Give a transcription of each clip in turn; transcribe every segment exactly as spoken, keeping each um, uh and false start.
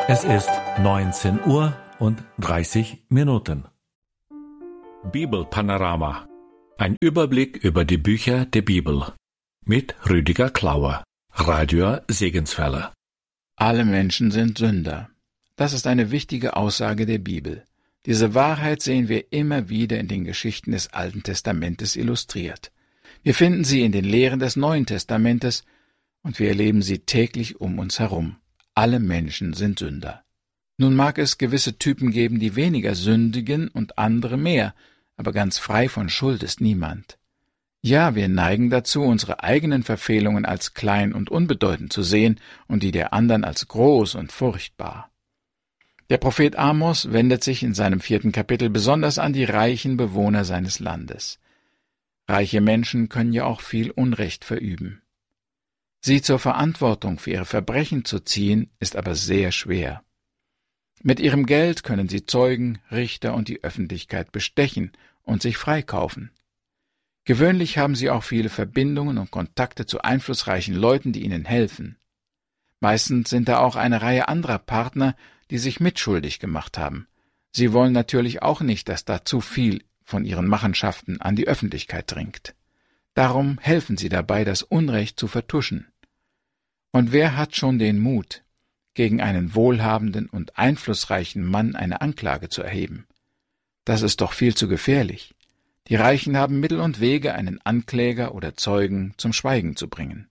Es ist neunzehn Uhr und dreißig Minuten. Bibelpanorama. Ein Überblick über die Bücher der Bibel. Mit Rüdiger Klauer, Radio Segenswelle. Alle Menschen sind Sünder. Das ist eine wichtige Aussage der Bibel. Diese Wahrheit sehen wir immer wieder in den Geschichten des Alten Testamentes illustriert. Wir finden sie in den Lehren des Neuen Testamentes und wir erleben sie täglich um uns herum. Alle Menschen sind Sünder. Nun mag es gewisse Typen geben, die weniger sündigen und andere mehr, aber ganz frei von Schuld ist niemand. Ja, wir neigen dazu, unsere eigenen Verfehlungen als klein und unbedeutend zu sehen und die der anderen als groß und furchtbar. Der Prophet Amos wendet sich in seinem vierten Kapitel besonders an die reichen Bewohner seines Landes. Reiche Menschen können ja auch viel Unrecht verüben. Sie zur Verantwortung für ihre Verbrechen zu ziehen, ist aber sehr schwer. Mit ihrem Geld können sie Zeugen, Richter und die Öffentlichkeit bestechen und sich freikaufen. Gewöhnlich haben sie auch viele Verbindungen und Kontakte zu einflussreichen Leuten, die ihnen helfen. Meistens sind da auch eine Reihe anderer Partner, die sich mitschuldig gemacht haben. Sie wollen natürlich auch nicht, dass da zu viel von ihren Machenschaften an die Öffentlichkeit dringt. Darum helfen sie dabei, das Unrecht zu vertuschen. Und wer hat schon den Mut, gegen einen wohlhabenden und einflussreichen Mann eine Anklage zu erheben? Das ist doch viel zu gefährlich. Die Reichen haben Mittel und Wege, einen Ankläger oder Zeugen zum Schweigen zu bringen.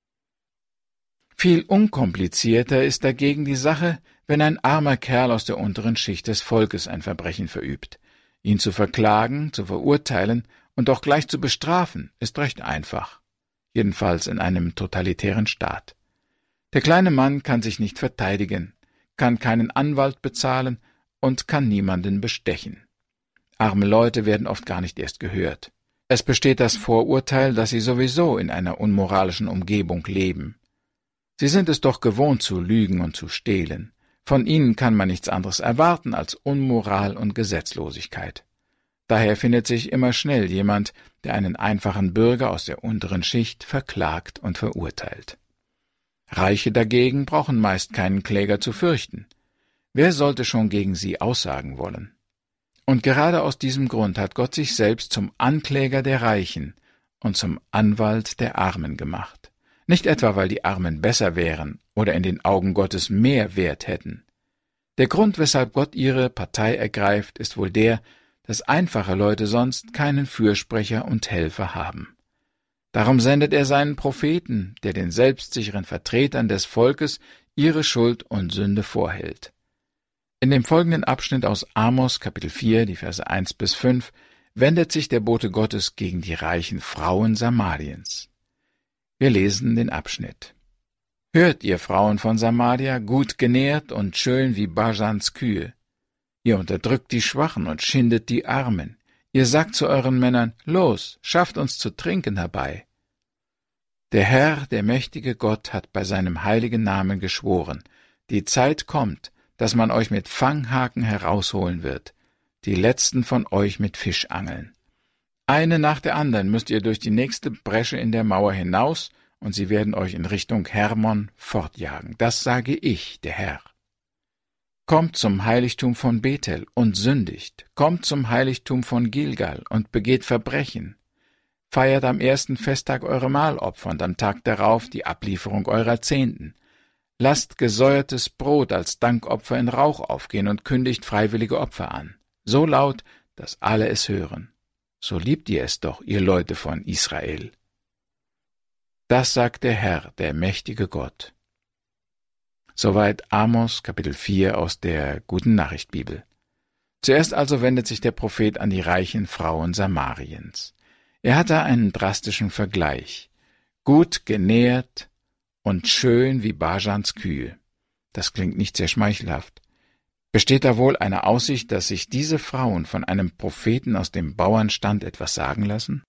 Viel unkomplizierter ist dagegen die Sache, wenn ein armer Kerl aus der unteren Schicht des Volkes ein Verbrechen verübt. Ihn zu verklagen, zu verurteilen und auch gleich zu bestrafen, ist recht einfach. Jedenfalls in einem totalitären Staat. Der kleine Mann kann sich nicht verteidigen, kann keinen Anwalt bezahlen und kann niemanden bestechen. Arme Leute werden oft gar nicht erst gehört. Es besteht das Vorurteil, dass sie sowieso in einer unmoralischen Umgebung leben. Sie sind es doch gewohnt zu lügen und zu stehlen. Von ihnen kann man nichts anderes erwarten als Unmoral und Gesetzlosigkeit. Daher findet sich immer schnell jemand, der einen einfachen Bürger aus der unteren Schicht verklagt und verurteilt. Reiche dagegen brauchen meist keinen Kläger zu fürchten. Wer sollte schon gegen sie aussagen wollen? Und gerade aus diesem Grund hat Gott sich selbst zum Ankläger der Reichen und zum Anwalt der Armen gemacht. Nicht etwa, weil die Armen besser wären oder in den Augen Gottes mehr Wert hätten. Der Grund, weshalb Gott ihre Partei ergreift, ist wohl der, dass einfache Leute sonst keinen Fürsprecher und Helfer haben. Darum sendet er seinen Propheten, der den selbstsicheren Vertretern des Volkes ihre Schuld und Sünde vorhält. In dem folgenden Abschnitt aus Amos, Kapitel vier, die Verse eins bis fünf, wendet sich der Bote Gottes gegen die reichen Frauen Samariens. Wir lesen den Abschnitt. Hört, ihr Frauen von Samaria, gut genährt und schön wie Bajans Kühe. Ihr unterdrückt die Schwachen und schindet die Armen. Ihr sagt zu euren Männern, los, schafft uns zu trinken herbei. Der Herr, der mächtige Gott, hat bei seinem heiligen Namen geschworen, die Zeit kommt, dass man euch mit Fanghaken herausholen wird, die letzten von euch mit Fischangeln. Eine nach der anderen müsst ihr durch die nächste Bresche in der Mauer hinaus, und sie werden euch in Richtung Hermon fortjagen. Das sage ich, der Herr. Kommt zum Heiligtum von Bethel und sündigt, kommt zum Heiligtum von Gilgal und begeht Verbrechen. Feiert am ersten Festtag eure Mahlopfer und am Tag darauf die Ablieferung eurer Zehnten. Lasst gesäuertes Brot als Dankopfer in Rauch aufgehen und kündigt freiwillige Opfer an, so laut, dass alle es hören. So liebt ihr es doch, ihr Leute von Israel. Das sagt der Herr, der mächtige Gott. Soweit Amos, Kapitel vier aus der Guten Nachricht Bibel. Zuerst also wendet sich der Prophet an die reichen Frauen Samariens. Er hat da einen drastischen Vergleich. Gut genährt und schön wie Bajans Kühe. Das klingt nicht sehr schmeichelhaft. Besteht da wohl eine Aussicht, dass sich diese Frauen von einem Propheten aus dem Bauernstand etwas sagen lassen?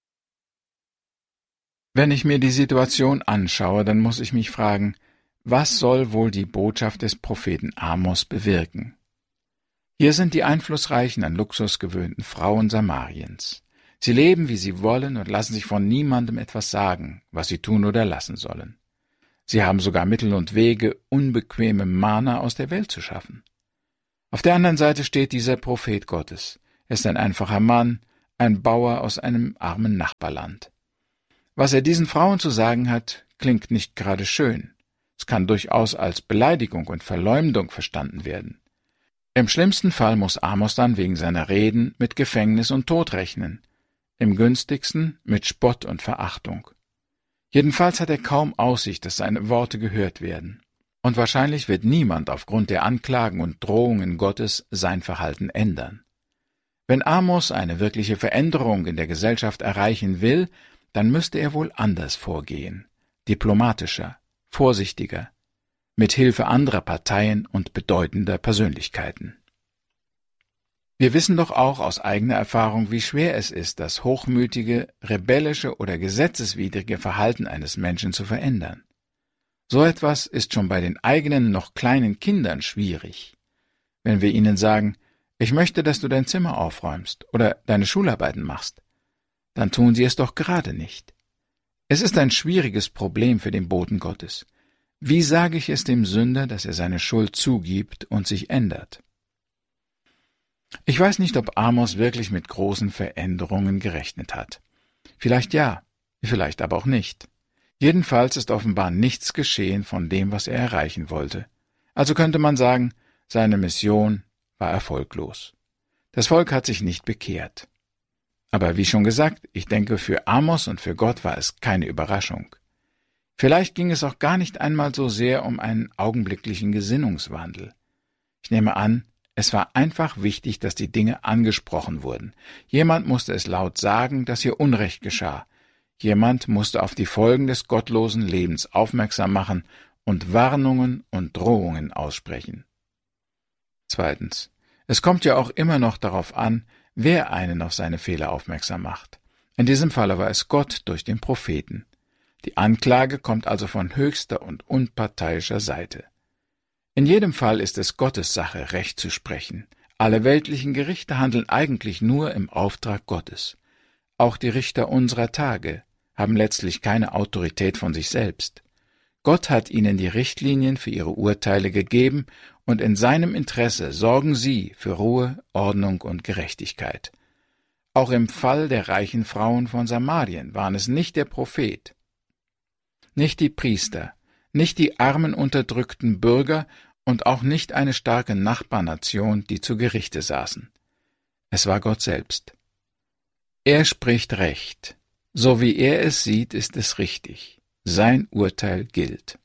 Wenn ich mir die Situation anschaue, dann muss ich mich fragen, was soll wohl die Botschaft des Propheten Amos bewirken? Hier sind die einflussreichen, an Luxus gewöhnten Frauen Samariens. Sie leben, wie sie wollen und lassen sich von niemandem etwas sagen, was sie tun oder lassen sollen. Sie haben sogar Mittel und Wege, unbequeme Mana aus der Welt zu schaffen. Auf der anderen Seite steht dieser Prophet Gottes. Er ist ein einfacher Mann, ein Bauer aus einem armen Nachbarland. Was er diesen Frauen zu sagen hat, klingt nicht gerade schön. Es kann durchaus als Beleidigung und Verleumdung verstanden werden. Im schlimmsten Fall muss Amos dann wegen seiner Reden mit Gefängnis und Tod rechnen, im günstigsten mit Spott und Verachtung. Jedenfalls hat er kaum Aussicht, dass seine Worte gehört werden. Und wahrscheinlich wird niemand aufgrund der Anklagen und Drohungen Gottes sein Verhalten ändern. Wenn Amos eine wirkliche Veränderung in der Gesellschaft erreichen will, dann müsste er wohl anders vorgehen, diplomatischer, vorsichtiger, mit Hilfe anderer Parteien und bedeutender Persönlichkeiten. Wir wissen doch auch aus eigener Erfahrung, wie schwer es ist, das hochmütige, rebellische oder gesetzeswidrige Verhalten eines Menschen zu verändern. So etwas ist schon bei den eigenen, noch kleinen Kindern schwierig. Wenn wir ihnen sagen, ich möchte, dass du dein Zimmer aufräumst oder deine Schularbeiten machst, dann tun sie es doch gerade nicht. Es ist ein schwieriges Problem für den Boten Gottes. Wie sage ich es dem Sünder, dass er seine Schuld zugibt und sich ändert? Ich weiß nicht, ob Amos wirklich mit großen Veränderungen gerechnet hat. Vielleicht ja, vielleicht aber auch nicht. Jedenfalls ist offenbar nichts geschehen von dem, was er erreichen wollte. Also könnte man sagen, seine Mission war erfolglos. Das Volk hat sich nicht bekehrt. Aber wie schon gesagt, ich denke, für Amos und für Gott war es keine Überraschung. Vielleicht ging es auch gar nicht einmal so sehr um einen augenblicklichen Gesinnungswandel. Ich nehme an, es war einfach wichtig, dass die Dinge angesprochen wurden. Jemand musste es laut sagen, dass hier Unrecht geschah. Jemand musste auf die Folgen des gottlosen Lebens aufmerksam machen und Warnungen und Drohungen aussprechen. Zweitens. Es kommt ja auch immer noch darauf an, wer einen auf seine Fehler aufmerksam macht. In diesem Falle war es Gott durch den Propheten. Die Anklage kommt also von höchster und unparteiischer Seite. In jedem Fall ist es Gottes Sache, Recht zu sprechen. Alle weltlichen Gerichte handeln eigentlich nur im Auftrag Gottes. Auch die Richter unserer Tage haben letztlich keine Autorität von sich selbst. Gott hat ihnen die Richtlinien für ihre Urteile gegeben, und in seinem Interesse sorgen sie für Ruhe, Ordnung und Gerechtigkeit. Auch im Fall der reichen Frauen von Samarien waren es nicht der Prophet, nicht die Priester, nicht die armen unterdrückten Bürger und auch nicht eine starke Nachbarnation, die zu Gerichte saßen. Es war Gott selbst. Er spricht Recht. So wie er es sieht, ist es richtig. Sein Urteil gilt.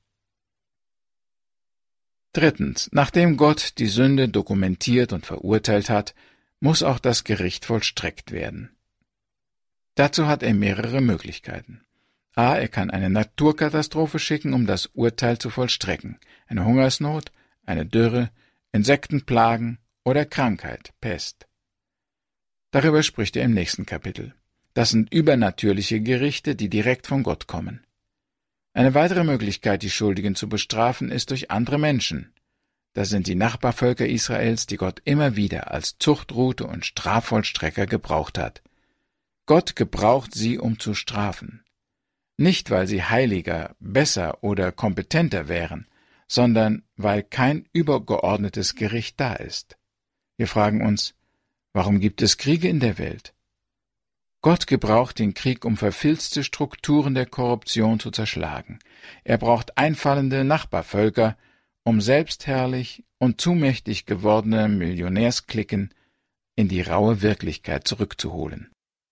Drittens. Nachdem Gott die Sünde dokumentiert und verurteilt hat, muss auch das Gericht vollstreckt werden. Dazu hat er mehrere Möglichkeiten. A. Er kann eine Naturkatastrophe schicken, um das Urteil zu vollstrecken. Eine Hungersnot, eine Dürre, Insektenplagen oder Krankheit, Pest. Darüber spricht er im nächsten Kapitel. Das sind übernatürliche Gerichte, die direkt von Gott kommen. Eine weitere Möglichkeit, die Schuldigen zu bestrafen, ist durch andere Menschen. Das sind die Nachbarvölker Israels, die Gott immer wieder als Zuchtrute und Strafvollstrecker gebraucht hat. Gott gebraucht sie, um zu strafen. Nicht, weil sie heiliger, besser oder kompetenter wären, sondern weil kein übergeordnetes Gericht da ist. Wir fragen uns, warum gibt es Kriege in der Welt? Gott gebraucht den Krieg, um verfilzte Strukturen der Korruption zu zerschlagen. Er braucht einfallende Nachbarvölker, um selbstherrlich und zu mächtig gewordene Millionärsklicken in die raue Wirklichkeit zurückzuholen.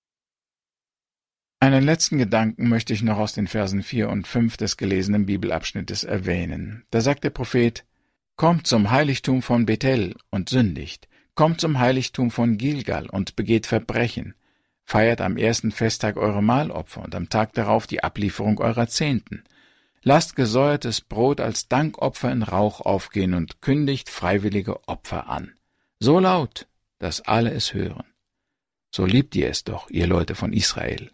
Einen letzten Gedanken möchte ich noch aus den Versen vier und fünf des gelesenen Bibelabschnittes erwähnen. Da sagt der Prophet, »Kommt zum Heiligtum von Bethel und sündigt, kommt zum Heiligtum von Gilgal und begeht Verbrechen, feiert am ersten Festtag eure Mahlopfer und am Tag darauf die Ablieferung eurer Zehnten. Lasst gesäuertes Brot als Dankopfer in Rauch aufgehen und kündigt freiwillige Opfer an. So laut, dass alle es hören. So liebt ihr es doch, ihr Leute von Israel.«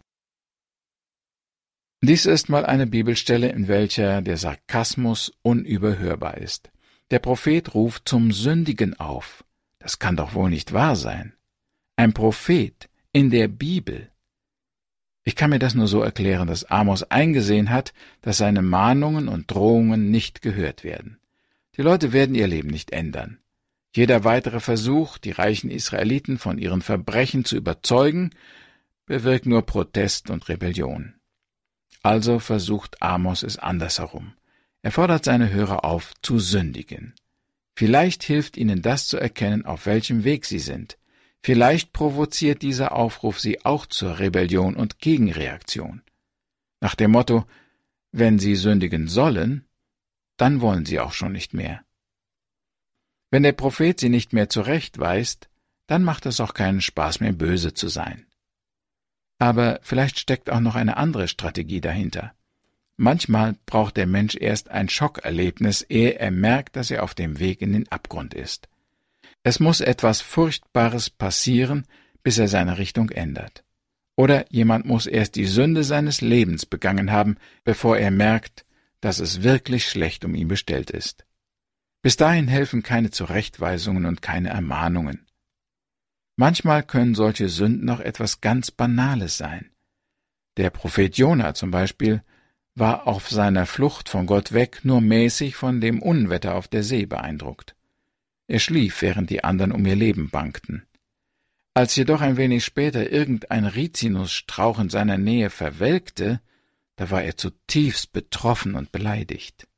Dies ist mal eine Bibelstelle, in welcher der Sarkasmus unüberhörbar ist. Der Prophet ruft zum Sündigen auf. Das kann doch wohl nicht wahr sein. Ein Prophet in der Bibel. Ich kann mir das nur so erklären, dass Amos eingesehen hat, dass seine Mahnungen und Drohungen nicht gehört werden. Die Leute werden ihr Leben nicht ändern. Jeder weitere Versuch, die reichen Israeliten von ihren Verbrechen zu überzeugen, bewirkt nur Protest und Rebellion. Also versucht Amos es andersherum. Er fordert seine Hörer auf, zu sündigen. Vielleicht hilft ihnen das zu erkennen, auf welchem Weg sie sind. Vielleicht provoziert dieser Aufruf sie auch zur Rebellion und Gegenreaktion. Nach dem Motto, wenn sie sündigen sollen, dann wollen sie auch schon nicht mehr. Wenn der Prophet sie nicht mehr zurechtweist, dann macht es auch keinen Spaß mehr, böse zu sein. Aber vielleicht steckt auch noch eine andere Strategie dahinter. Manchmal braucht der Mensch erst ein Schockerlebnis, ehe er merkt, dass er auf dem Weg in den Abgrund ist. Es muss etwas Furchtbares passieren, bis er seine Richtung ändert. Oder jemand muss erst die Sünde seines Lebens begangen haben, bevor er merkt, dass es wirklich schlecht um ihn bestellt ist. Bis dahin helfen keine Zurechtweisungen und keine Ermahnungen. Manchmal können solche Sünden auch etwas ganz Banales sein. Der Prophet Jona zum Beispiel war auf seiner Flucht von Gott weg nur mäßig von dem Unwetter auf der See beeindruckt. Er schlief, während die anderen um ihr Leben bangten. Als jedoch ein wenig später irgendein Rizinusstrauch in seiner Nähe verwelkte, da war er zutiefst betroffen und beleidigt.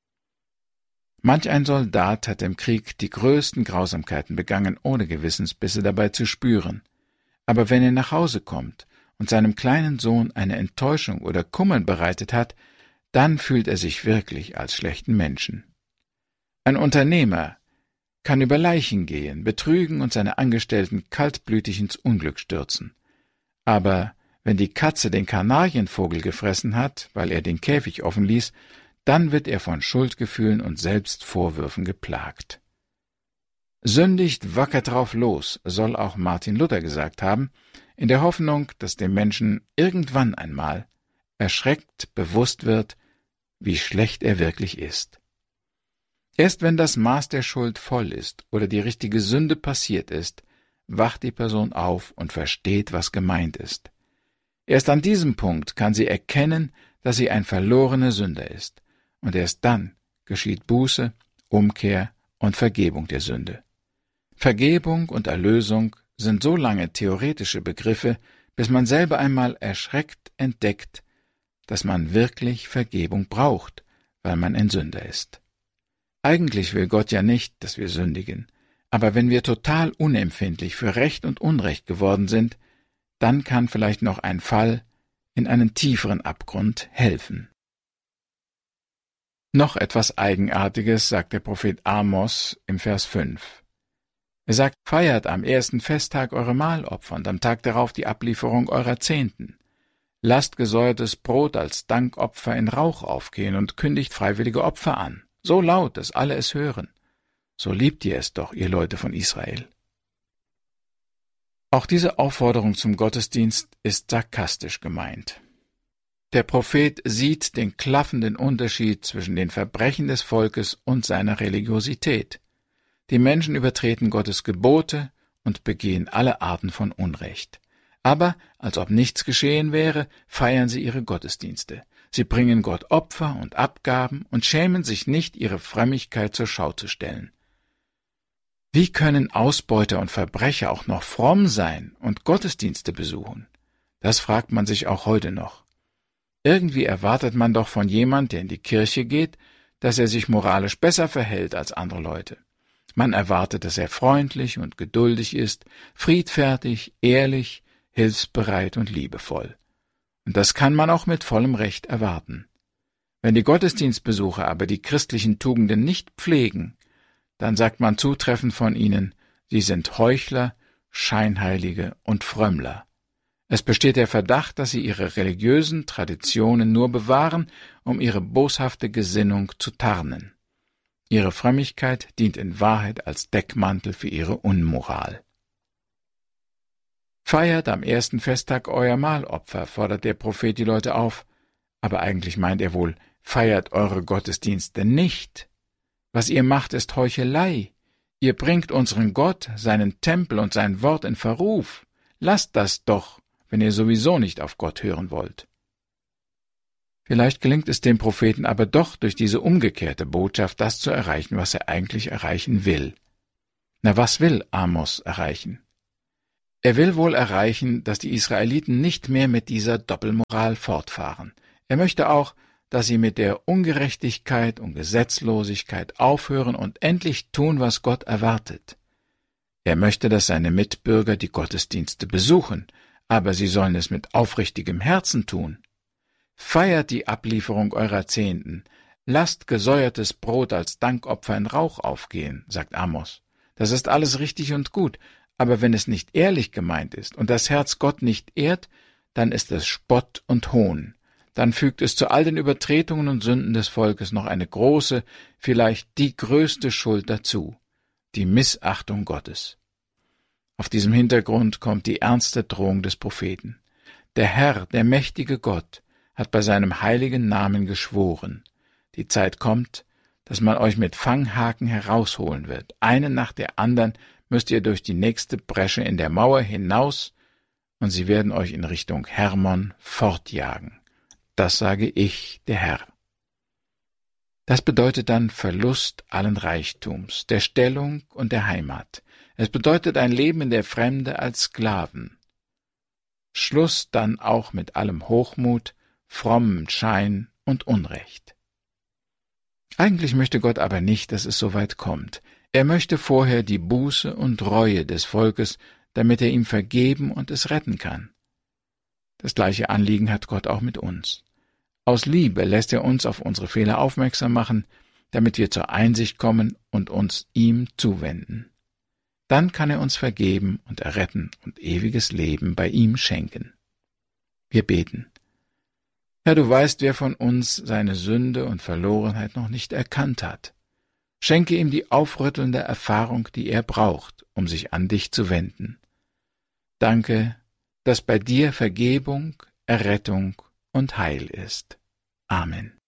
Manch ein Soldat hat im Krieg die größten Grausamkeiten begangen, ohne Gewissensbisse dabei zu spüren. Aber wenn er nach Hause kommt und seinem kleinen Sohn eine Enttäuschung oder Kummer bereitet hat, dann fühlt er sich wirklich als schlechten Menschen. Ein Unternehmer kann über Leichen gehen, betrügen und seine Angestellten kaltblütig ins Unglück stürzen. Aber wenn die Katze den Kanarienvogel gefressen hat, weil er den Käfig offen ließ, dann wird er von Schuldgefühlen und Selbstvorwürfen geplagt. Sündigt wacker drauf los, soll auch Martin Luther gesagt haben, in der Hoffnung, dass dem Menschen irgendwann einmal erschreckt bewusst wird, wie schlecht er wirklich ist. Erst wenn das Maß der Schuld voll ist oder die richtige Sünde passiert ist, wacht die Person auf und versteht, was gemeint ist. Erst an diesem Punkt kann sie erkennen, dass sie ein verlorener Sünder ist, und erst dann geschieht Buße, Umkehr und Vergebung der Sünde. Vergebung und Erlösung sind so lange theoretische Begriffe, bis man selber einmal erschreckt entdeckt, dass man wirklich Vergebung braucht, weil man ein Sünder ist. Eigentlich will Gott ja nicht, dass wir sündigen, aber wenn wir total unempfindlich für Recht und Unrecht geworden sind, dann kann vielleicht noch ein Fall in einen tieferen Abgrund helfen. Noch etwas Eigenartiges sagt der Prophet Amos im Vers fünf. Er sagt, feiert am ersten Festtag eure Mahlopfer und am Tag darauf die Ablieferung eurer Zehnten. Lasst gesäuertes Brot als Dankopfer in Rauch aufgehen und kündigt freiwillige Opfer an, so laut, dass alle es hören. So liebt ihr es doch, ihr Leute von Israel. Auch diese Aufforderung zum Gottesdienst ist sarkastisch gemeint. Der Prophet sieht den klaffenden Unterschied zwischen den Verbrechen des Volkes und seiner Religiosität. Die Menschen übertreten Gottes Gebote und begehen alle Arten von Unrecht. Aber, als ob nichts geschehen wäre, feiern sie ihre Gottesdienste. Sie bringen Gott Opfer und Abgaben und schämen sich nicht, ihre Frömmigkeit zur Schau zu stellen. Wie können Ausbeuter und Verbrecher auch noch fromm sein und Gottesdienste besuchen? Das fragt man sich auch heute noch. Irgendwie erwartet man doch von jemand, der in die Kirche geht, dass er sich moralisch besser verhält als andere Leute. Man erwartet, dass er freundlich und geduldig ist, friedfertig, ehrlich, hilfsbereit und liebevoll. Und das kann man auch mit vollem Recht erwarten. Wenn die Gottesdienstbesucher aber die christlichen Tugenden nicht pflegen, dann sagt man zutreffend von ihnen, sie sind Heuchler, Scheinheilige und Frömmler. Es besteht der Verdacht, dass sie ihre religiösen Traditionen nur bewahren, um ihre boshafte Gesinnung zu tarnen. Ihre Frömmigkeit dient in Wahrheit als Deckmantel für ihre Unmoral. Feiert am ersten Festtag euer Mahlopfer, fordert der Prophet die Leute auf, aber eigentlich meint er wohl, feiert eure Gottesdienste nicht. Was ihr macht, ist Heuchelei. Ihr bringt unseren Gott, seinen Tempel und sein Wort in Verruf. Lasst das doch, wenn ihr sowieso nicht auf Gott hören wollt. Vielleicht gelingt es dem Propheten aber doch, durch diese umgekehrte Botschaft das zu erreichen, was er eigentlich erreichen will. Na, was will Amos erreichen? Er will wohl erreichen, dass die Israeliten nicht mehr mit dieser Doppelmoral fortfahren. Er möchte auch, dass sie mit der Ungerechtigkeit und Gesetzlosigkeit aufhören und endlich tun, was Gott erwartet. Er möchte, dass seine Mitbürger die Gottesdienste besuchen, aber sie sollen es mit aufrichtigem Herzen tun. Feiert die Ablieferung eurer Zehnten, lasst gesäuertes Brot als Dankopfer in Rauch aufgehen, sagt Amos. Das ist alles richtig und gut, aber wenn es nicht ehrlich gemeint ist und das Herz Gott nicht ehrt, dann ist es Spott und Hohn. Dann fügt es zu all den Übertretungen und Sünden des Volkes noch eine große, vielleicht die größte Schuld dazu, die Missachtung Gottes. Auf diesem Hintergrund kommt die ernste Drohung des Propheten. Der Herr, der mächtige Gott, hat bei seinem heiligen Namen geschworen, die Zeit kommt, dass man euch mit Fanghaken herausholen wird. Einen nach der anderen müsst ihr durch die nächste Bresche in der Mauer hinaus, und sie werden euch in Richtung Hermon fortjagen. Das sage ich, der Herr. Das bedeutet dann Verlust allen Reichtums, der Stellung und der Heimat. Es bedeutet ein Leben in der Fremde als Sklaven. Schluss dann auch mit allem Hochmut, frommem Schein und Unrecht. Eigentlich möchte Gott aber nicht, dass es so weit kommt. Er möchte vorher die Buße und Reue des Volkes, damit er ihm vergeben und es retten kann. Das gleiche Anliegen hat Gott auch mit uns. Aus Liebe lässt er uns auf unsere Fehler aufmerksam machen, damit wir zur Einsicht kommen und uns ihm zuwenden. Dann kann er uns vergeben und erretten und ewiges Leben bei ihm schenken. Wir beten. Herr, du weißt, wer von uns seine Sünde und Verlorenheit noch nicht erkannt hat. Schenke ihm die aufrüttelnde Erfahrung, die er braucht, um sich an dich zu wenden. Danke, dass bei dir Vergebung, Errettung und Heil ist. Amen.